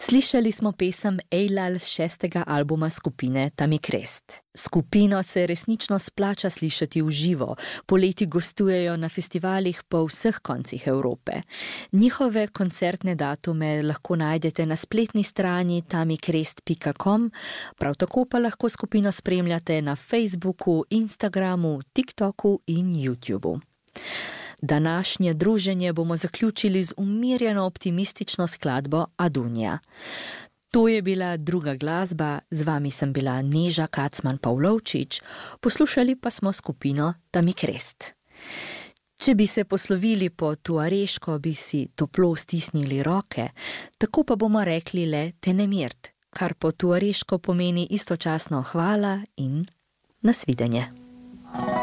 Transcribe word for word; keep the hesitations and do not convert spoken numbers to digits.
Slišali smo pesem Ejlal z šestega albuma skupine Tamikrest. Skupino se resnično splača slišati v živo, poleti gostujejo na festivalih po vseh koncih Evrope. Njihove koncertne datume lahko najdete na spletni strani tamikrest pika com, prav tako pa lahko skupino spremljate na Facebooku, Instagramu, TikToku in YouTubeu. Današnje druženje bomo zaključili z umirjeno optimistično skladbo Adunja. To je bila druga glasba, z vami sem bila Neža Kacman-Pavlovčič, poslušali pa smo skupino Tamikrest. Če bi se poslovili po tuareško, bi si toplo stisnili roke, tako pa bomo rekli le tenemirt, kar po tuareško pomeni istočasno hvala in nasvidenje.